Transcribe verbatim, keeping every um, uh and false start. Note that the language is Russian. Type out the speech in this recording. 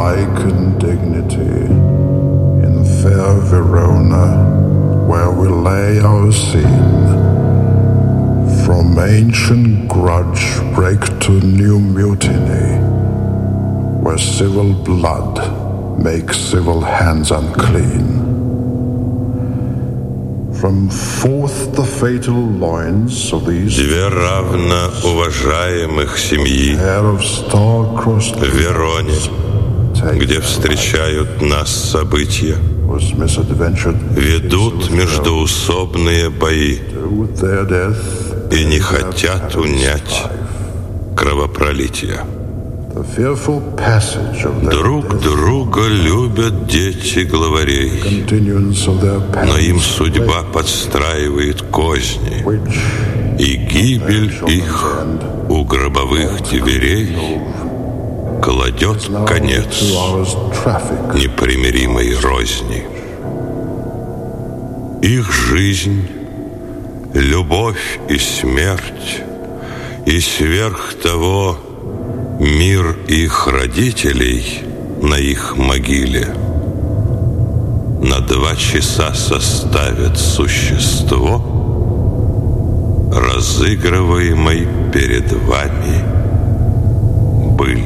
alike in dignity, in fair Verona, where we lay our scene. From ancient grudge break to new mutiny, where civil blood makes civil hands unclean. From forth the fatal loins of these Две равно уважаемых семьи в Вероне, где встречают нас события, ведут междоусобные бои и не хотят унять кровопролития. Друг друга любят дети главарей, но им судьба подстраивает козни, и гибель их у гробовых дверей кладет конец непримиримой розни. Их жизнь, любовь и смерть, и сверх того мир их родителей на их могиле на два часа составят существо, разыгрываемой перед вами быль.